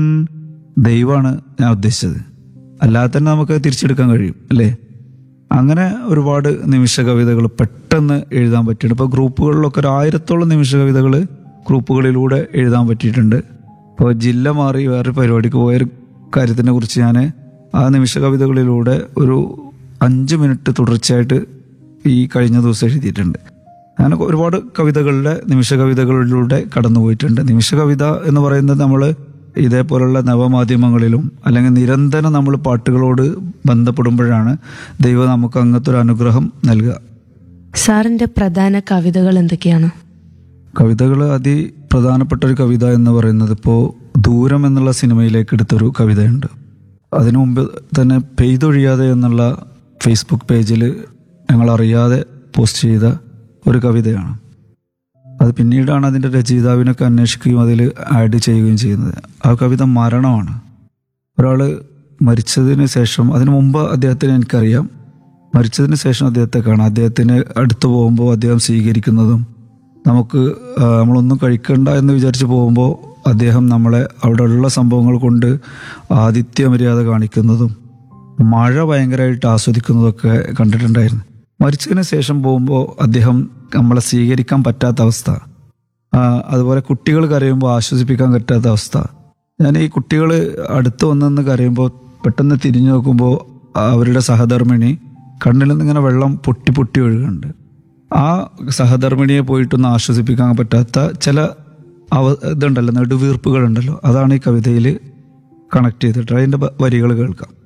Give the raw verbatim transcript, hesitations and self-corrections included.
ദൈവമാണ് ഞാൻ ഉദ്ദേശിച്ചത്. അല്ലാതെ തന്നെ നമുക്ക് തിരിച്ചെടുക്കാൻ കഴിയും അല്ലേ? അങ്ങനെ ഒരുപാട് നിമിഷ കവിതകൾ പെട്ടെന്ന് എഴുതാൻ പറ്റിയിട്ടുണ്ട്. ഇപ്പോൾ ഗ്രൂപ്പുകളിലൊക്കെ ഒരു ആയിരത്തോളം നിമിഷ കവിതകൾ ഗ്രൂപ്പുകളിലൂടെ എഴുതാൻ പറ്റിയിട്ടുണ്ട്. ഇപ്പോൾ ജില്ല മാറി വേറെ പരിപാടിക്ക് പോയൊരു കാര്യത്തിനെ കുറിച്ച് ഞാൻ ആ നിമിഷ കവിതകളിലൂടെ ഒരു അഞ്ച് മിനിറ്റ് തുടർച്ചയായിട്ട് ഈ കഴിഞ്ഞ ദിവസം എഴുതിയിട്ടുണ്ട്. അങ്ങനെ ഒരുപാട് കവിതകളുടെ നിമിഷ കവിതകളിലൂടെ കടന്നുപോയിട്ടുണ്ട്. നിമിഷ കവിത എന്ന് പറയുന്നത് നമ്മൾ ഇതേപോലുള്ള നവമാധ്യമങ്ങളിലും അല്ലെങ്കിൽ നിരന്തരം നമ്മൾ പാട്ടുകളോട് ബന്ധപ്പെടുമ്പോഴാണ് ദൈവം നമുക്ക് അങ്ങനത്തെ ഒരു അനുഗ്രഹം നൽകുക. സാറിന്റെ പ്രധാന കവിതകൾ എന്തൊക്കെയാണ്? കവിതകൾ അതി പ്രധാനപ്പെട്ട ഒരു കവിത എന്ന് പറയുന്നത് ഇപ്പോൾ ദൂരം എന്നുള്ള സിനിമയിലേക്ക് എടുത്തൊരു കവിതയുണ്ട്. അതിനു മുമ്പ് തന്നെ പെയ്തൊഴിയാതെ എന്നുള്ള ഫേസ്ബുക്ക് പേജിൽ ഞങ്ങൾ അറിയാതെ പോസ്റ്റ് ചെയ്ത ഒരു കവിതയാണ്. അത് പിന്നീടാണ് അതിൻ്റെ രചയിതാവിനൊക്കെ അന്വേഷിക്കുകയും അതിൽ ആഡ് ചെയ്യുകയും ചെയ്യുന്നത്. ആ കവിത മരണമാണ്. ഒരാൾ മരിച്ചതിന് ശേഷം, അതിനു മുമ്പ് അദ്ദേഹത്തിന് എനിക്കറിയാം, മരിച്ചതിന് ശേഷം അദ്ദേഹത്തെ കാണാം. അദ്ദേഹത്തിന് അടുത്ത് പോകുമ്പോൾ അദ്ദേഹം സ്വീകരിക്കുന്നതും, നമുക്ക് നമ്മളൊന്നും കഴിക്കണ്ട എന്ന് വിചാരിച്ച് പോകുമ്പോൾ അദ്ദേഹം നമ്മളെ അവിടെയുള്ള സംഭവങ്ങൾ കൊണ്ട് ആതിഥ്യ മര്യാദ കാണിക്കുന്നതും മഴ ഭയങ്കരമായിട്ട് ആസ്വദിക്കുന്നതൊക്കെ കണ്ടിട്ടുണ്ടായിരുന്നു. മരിച്ചതിന് ശേഷം പോകുമ്പോൾ അദ്ദേഹം നമ്മളെ സ്വീകരിക്കാൻ പറ്റാത്ത അവസ്ഥ, അതുപോലെ കുട്ടികൾ കരയുമ്പോൾ ആശ്വസിപ്പിക്കാൻ പറ്റാത്ത അവസ്ഥ. ഞാൻ ഈ കുട്ടികൾ അടുത്ത് വന്നെന്ന് കരയുമ്പോൾ പെട്ടെന്ന് തിരിഞ്ഞു നോക്കുമ്പോൾ അവരുടെ സഹധർമ്മിണി കണ്ണിൽ നിന്നിങ്ങനെ വെള്ളം പൊട്ടി പൊട്ടി ഒഴുകുന്നുണ്ട്. ആ സഹധർമ്മിണിയെ പോയിട്ടൊന്ന് ആശ്വസിപ്പിക്കാൻ പറ്റാത്ത ചില അവ ഇതുണ്ടല്ലോ, നെടുവീർപ്പുകളുണ്ടല്ലോ, അതാണ് ഈ കവിതയിൽ കണക്ട് ചെയ്തിട്ട് അതിൻ്റെ വരികൾ കേൾക്കാം.